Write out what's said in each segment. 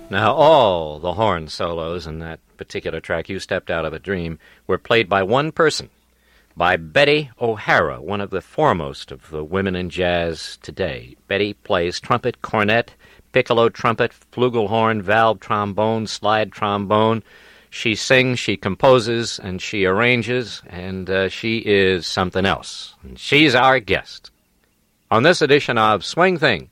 Now, all the horn solos in that particular track, You Stepped Out of a Dream, were played by one person, by Betty O'Hara, one of the foremost of the women in jazz today. Betty plays trumpet, cornet, piccolo trumpet, flugelhorn, valve trombone, slide trombone. She sings, she composes, and she arranges, and she is something else. And she's our guest on this edition of Swing Thing.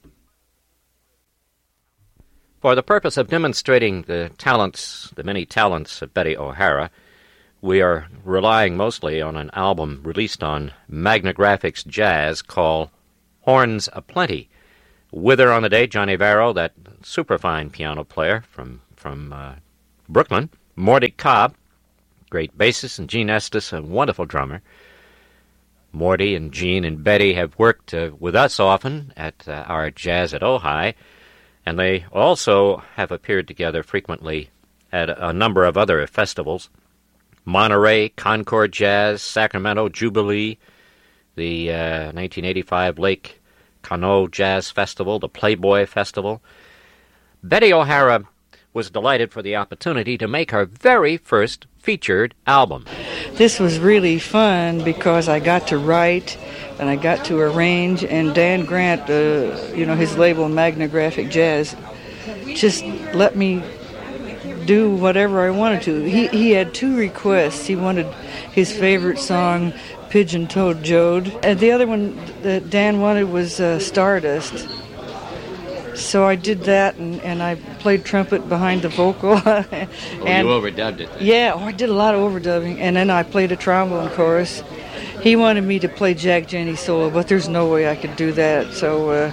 For the purpose of demonstrating the many talents of Betty O'Hara, we are relying mostly on an album released on Magnagraphics Jazz called Horns Aplenty. With her on the day, Johnny Varro, that superfine piano player from Brooklyn, Morty Cobb, great bassist, and Gene Estes, a wonderful drummer. Morty and Gene and Betty have worked with us often at our Jazz at Ojai, and they also have appeared together frequently at a number of other festivals. Monterey, Concord Jazz, Sacramento, Jubilee, the 1985 Lake Cano Jazz Festival, the Playboy Festival. Betty O'Hara was delighted for the opportunity to make her very first featured album. This was really fun because I got to write and I got to arrange, and Dan Grant, his label Magnagraphic Jazz, just let me do whatever I wanted to. He had two requests. He wanted his favorite song, Pigeon-Toed Jode, and the other one that Dan wanted was Stardust. So I did that, and I played trumpet behind the vocal. And you overdubbed it then. Yeah, I did a lot of overdubbing, and then I played a trombone chorus. He wanted me to play Jack Jenny solo, but there's no way I could do that. So,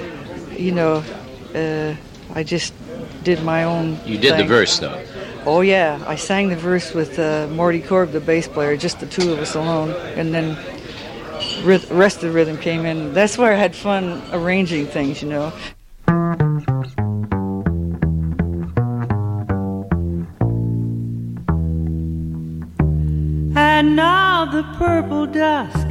I just did my own You did thing. the verse, though. Oh, yeah. I sang the verse with Morty Korb, the bass player, just the two of us alone. And then the rest of the rhythm came in. That's where I had fun arranging things, And now the purple dusk